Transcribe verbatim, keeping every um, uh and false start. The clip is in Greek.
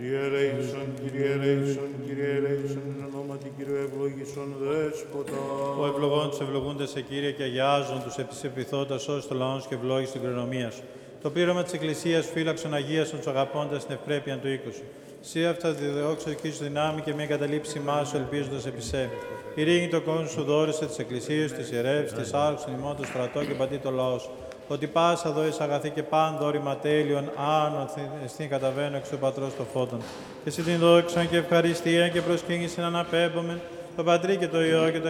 Κύριε ελέησον, Κύριε ελέησον, Κύριε ελέησον, εν ονόματι Κύριου ευλογήσον δέσποτα. Ο ευλογών τους ευλογούνται σε Κύριε και αγιάζουν τους επισεπιθώντας ως το λαό και ευλόγης την κληρονομία σου. Το πείραμα της Εκκλησίας φύλαξον αγίασον τους αγαπώντας την ευπρέπεια του οίκου σου. Σύ αυτά τη δόξα και σου δυνάμει και μια καταλήψη μας σου ελπίζοντας επί σε. Ειρήνη το κόσμο σου δόρισε της Εκκλησίας, της ιερεύς, της άρχουσον ημών το στρατό και πατή το λαό σου. Ότι πάσα δόης αγαθή και παν δόρημα τέλειων, άνω στην καταβαίνω εξ του Πατρός των φώτων. Και σε την δόξα και ευχαριστία και προσκύνηση αναπέμπομεν, το Πατρί και το Υιό και το